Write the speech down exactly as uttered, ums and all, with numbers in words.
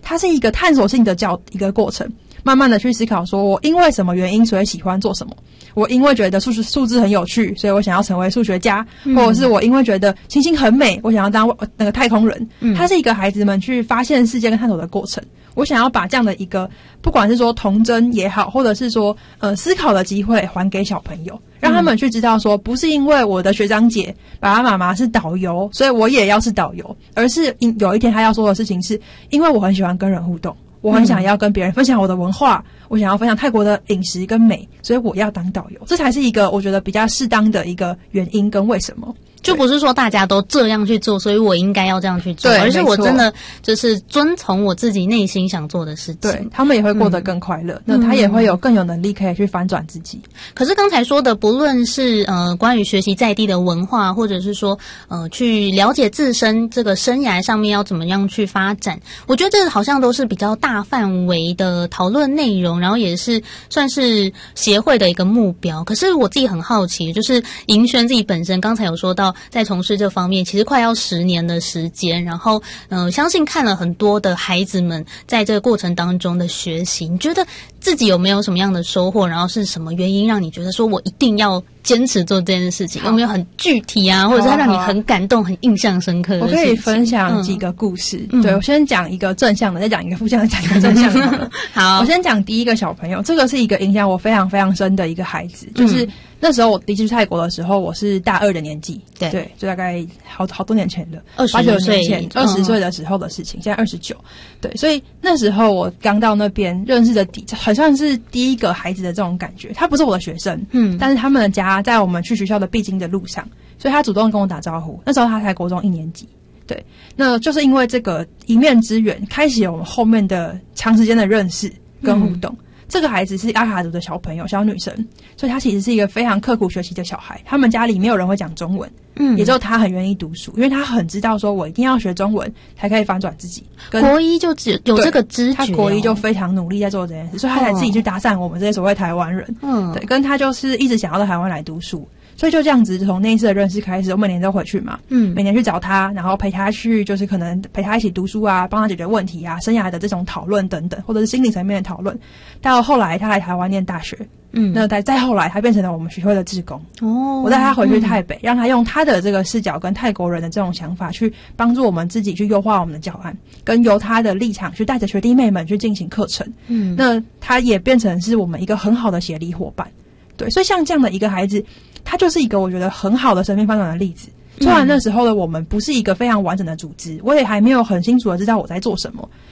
它是一个探索性的教一个过程，慢慢的去思考说我因为什么原因所以喜欢做什么，我因为觉得数学数字很有趣，所以我想要成为数学家，嗯、或者是我因为觉得星星很美，我想要当那个太空人。嗯，它是一个孩子们去发现世界跟探索的过程。我想要把这样的一个，不管是说童真也好，或者是说呃思考的机会还给小朋友，让他们去知道说，不是因为我的学长姐爸爸妈妈是导游，所以我也要是导游，而是有一天他要说的事情是，因为我很喜欢跟人互动。我很想要跟别人分享我的文化，嗯、我想要分享泰国的饮食跟美，所以我要当导游，这才是一个我觉得比较适当的一个原因跟为什么。 就不是说大家都这样去做，所以我应该要这样去做，而是我真的就是遵从我自己内心想做的事情。 对，他们也会过得更快乐，嗯、那他也会有更有能力可以去翻转自己。 可是刚才说的，不论是呃关于学习在地的文化，或者是说呃去了解自身这个生涯上面要怎么样去发展，我觉得这好像都是比较大范围的讨论内容，然后也是算是协会的一个目标。可是我自己很好奇，就是盈萱自己本身刚才有说到，在从事这方面其实快要十年的时间，然后呃相信看了很多的孩子们在这个过程当中的学习，你觉得自己有没有什么样的收获，然后是什么原因让你觉得说我一定要坚持做这件事情？有没有很具体啊，或者是让你很感动很印象深刻的事情？ 我可以分享几个故事。嗯、对，我先讲一个正向的，再讲一个负向的，讲一个正向的。 好， 我先讲第一个小朋友，这个是一个影响我非常非常深的一个孩子，就是那时候我第一次去泰国的时候，我是大二的年纪， 对对，就大概好好多年前了， 二十九年前，二十岁的时候的事情，现在二十九，对，所以那时候我刚到那边认识的第，很像是第一个孩子的这种感觉。他不是我的学生，嗯，但是他们的家在我们去学校的必经的路上，所以他主动跟我打招呼。那时候他才国中一年级，对，那就是因为这个一面之缘，开启了我们后面的长时间的认识跟互动。嗯，这个孩子是阿卡族的小朋友，小女生，所以她其实是一个非常刻苦学习的小孩。他们家里没有人会讲中文，嗯，也只有她很愿意读书，因为她很知道说我一定要学中文才可以反转自己。 国一就只有这个知觉， 她国一就非常努力在做这件事，所以她才自己去搭讪我们这些所谓台湾人。嗯，对，跟她就是一直想要到台湾来读书。所以就这样子，从那一次的认识开始，我每年都回去嘛，嗯，每年去找他，然后陪他去，就是可能陪他一起读书啊，帮他解决问题啊，生涯的这种讨论等等，或者是心理层面的讨论。到后来他来台湾念大学，嗯，那再再后来他变成了我们学会的志工。哦，我带他回去台北，嗯，让他用他的这个视角跟泰国人的这种想法去帮助我们自己去优化我们的教案，跟由他的立场去带着学弟妹们去进行课程。嗯，那他也变成是我们一个很好的协力伙伴。对，所以像这样的一个孩子，他就是一个我觉得很好的生命翻转的例子。虽然那时候的我们不是一个非常完整的组织，我也还没有很清楚的知道我在做什么，